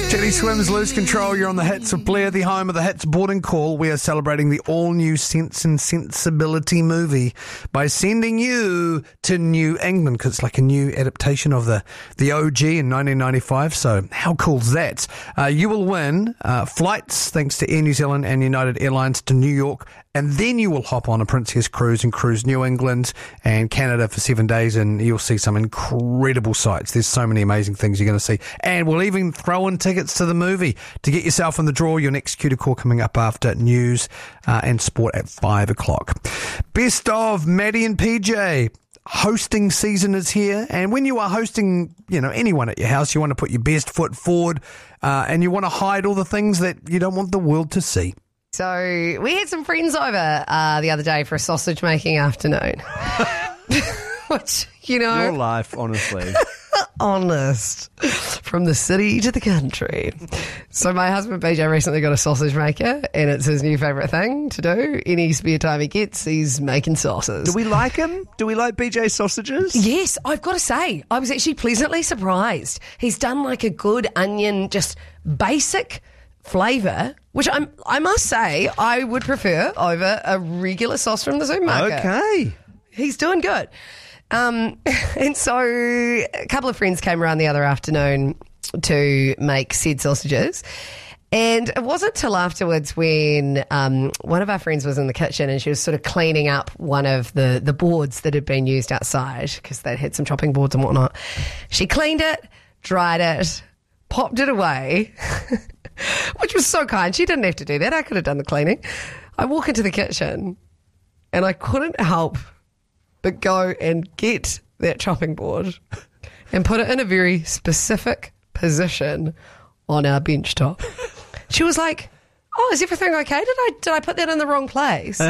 Jetty Swims, Lose Control. You're on the hits of Blair, the home of the hits boarding call. We are celebrating the all-new Sense and Sensibility movie by sending you to New England, because it's like a new adaptation of the OG in 1995. So how cool's that? You will win flights, thanks to Air New Zealand and United Airlines, to New York, and then you will hop on a Princess Cruise and cruise New England and Canada for 7 days, and you'll see some incredible sights. There's so many amazing things you're going to see. And we'll even throw in tickets to the movie. To get yourself in the draw, your next Q to call coming up after news and sport at 5 o'clock. Best of Maddie and PJ. Hosting season is here, and when you are hosting, anyone at your house, you want to put your best foot forward, and you want to hide all the things that you don't want the world to see. So we had some friends over the other day for a sausage making afternoon. Which, Your life, honestly. Honest. From the city to the country. So my husband BJ recently got a sausage maker, and it's his new favourite thing to do. Any spare time he gets, he's making sauces. Do we like him? Do we like BJ sausages? Yes, I've got to say, I was actually pleasantly surprised. He's done like a good onion, just basic flavour, which I must say I would prefer over a regular sauce from the supermarket. Okay. He's doing good. And so a couple of friends came around the other afternoon to make said sausages. And it wasn't till afterwards when one of our friends was in the kitchen and she was sort of cleaning up one of the boards that had been used outside because they'd had some chopping boards and whatnot. She cleaned it, dried it, popped it away, which was so kind. She didn't have to do that. I could have done the cleaning. I walk into the kitchen and I couldn't help but go and get that chopping board and put it in a very specific position on our bench top. She was like, "Oh, is everything okay? Did I put that in the wrong place?"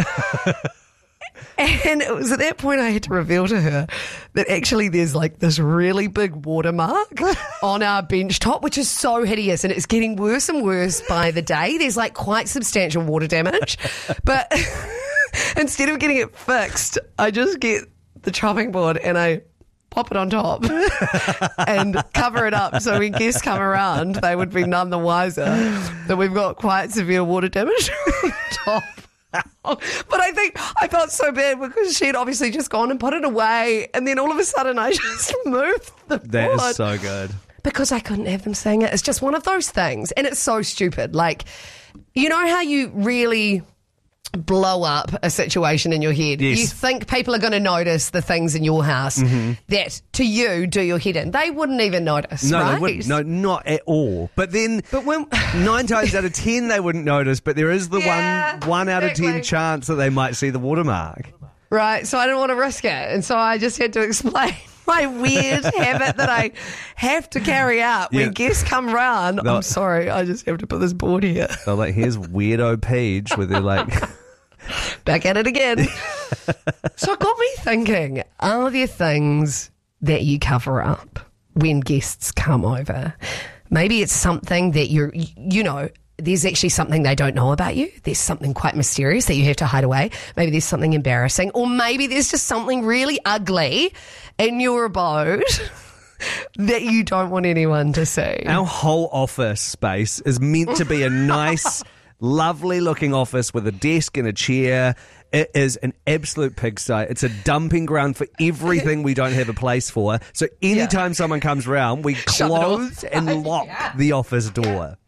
And it was at that point I had to reveal to her that actually there's like this really big watermark on our bench top, which is so hideous, and it's getting worse and worse by the day. There's like quite substantial water damage. But instead of getting it fixed, I just get the chopping board and I pop it on top and cover it up so when guests come around, they would be none the wiser that we've got quite severe water damage on top. But I think I felt so bad because she had obviously just gone and put it away, and then all of a sudden I just moved the board. That is so good. Because I couldn't have them seeing it. It's just one of those things, and it's so stupid. Like, you know how you really blow up a situation in your head? Yes. You think people are going to notice the things in your house that to you do your head in. They wouldn't even notice, No, right? they wouldn't. No, not at all. But when 9 times out of 10 they wouldn't notice, but there is the one out of 10 exactly. chance that they might see the watermark. Right, so I didn't want to risk it. And so I just had to explain my weird habit that I have to carry out when guests come round. No. I'm sorry, I just have to put this board here. So like, here's weirdo Paige where they're like... Back at it again. So it got me thinking, are there things that you cover up when guests come over? Maybe it's something that there's actually something they don't know about you. There's something quite mysterious that you have to hide away. Maybe there's something embarrassing, or maybe there's just something really ugly in your abode that you don't want anyone to see. Our whole office space is meant to be a nice, lovely looking office with a desk and a chair. It is an absolute pigsty. It's a dumping ground for everything we don't have a place for. So anytime someone comes around, we close and lock the office door.